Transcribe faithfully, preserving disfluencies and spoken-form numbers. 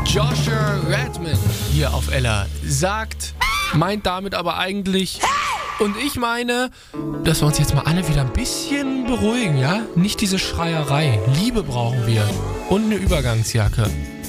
Joshua Redman hier auf Ella sagt, meint damit aber eigentlich, und ich meine, dass wir uns jetzt mal alle wieder ein bisschen beruhigen, ja? Nicht diese Schreierei. Liebe brauchen wir. Und eine Übergangsjacke.